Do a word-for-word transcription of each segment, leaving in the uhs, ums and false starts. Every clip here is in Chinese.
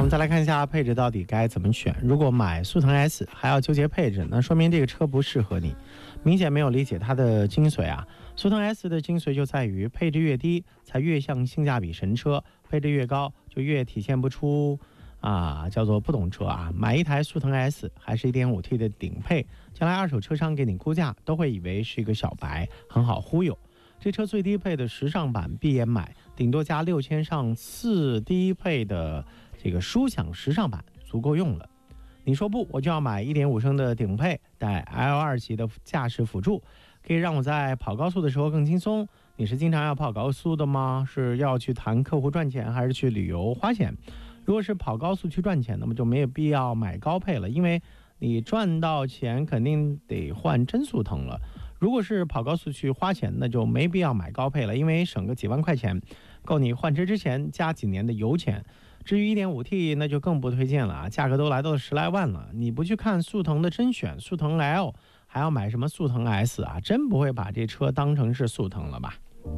们再来看一下配置到底该怎么选。如果买速腾 S 还要纠结配置，那说明这个车不适合你，明显没有理解它的精髓啊。速腾 S 的精髓就在于配置越低才越像性价比神车，配置越高就越体现不出啊，叫做不懂车啊。买一台速腾 S 还是 一点五 T 的顶配，将来二手车商给你估价都会以为是一个小白，很好忽悠。这车最低配的时尚版闭眼买，顶多加六千上次低配的这个舒享时尚版足够用了。你说不，我就要买 一点五 升的顶配，带 L 二 级的驾驶辅助，可以让我在跑高速的时候更轻松。你是经常要跑高速的吗？是要去谈客户赚钱，还是去旅游花钱？如果是跑高速去赚钱，那么就没有必要买高配了，因为你赚到钱肯定得换真速腾了。如果是跑高速去花钱，那就没必要买高配了，因为省个几万块钱够你换车之前加几年的油钱。至于 一点五 T 那就更不推荐了啊，价格都来到十来万了，你不去看速腾的甄选速腾 L， 还要买什么速腾 S 啊？真不会把这车当成是速腾了吧？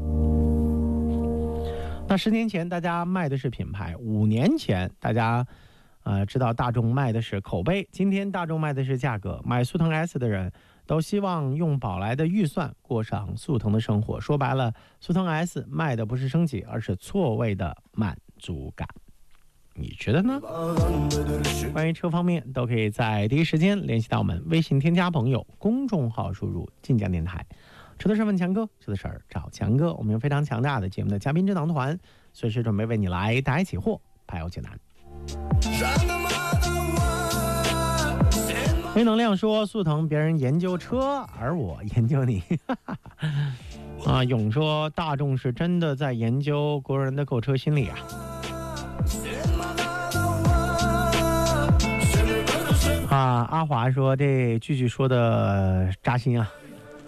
那十年前大家卖的是品牌，五年前大家呃知道大众卖的是口碑，今天大众卖的是价格。买速腾 S 的人都希望用宝来的预算过上速腾的生活。说白了，速腾 S 卖的不是升级，而是错位的满足感。你觉得呢？关于车方面，都可以在第一时间联系到我们，微信添加朋友，公众号输入晋江电台。车的事问强哥，车的事儿找强哥。我们有非常强大的节目的嘉宾智囊团，随时准备为你来打一起货，排忧解难。微能量说，速腾别人研究车，而我研究你。啊，勇说大众是真的在研究国人的购车心理啊。啊，阿华说这句句说的扎心啊。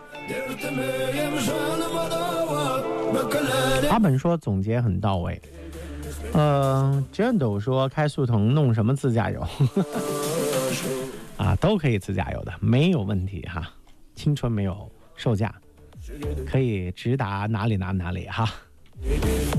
阿本说总结很到位。呃 Jendo 说开速腾弄什么自驾游？啊，都可以自驾游的，没有问题哈。青春没有售价，可以直达哪里拿哪里哈。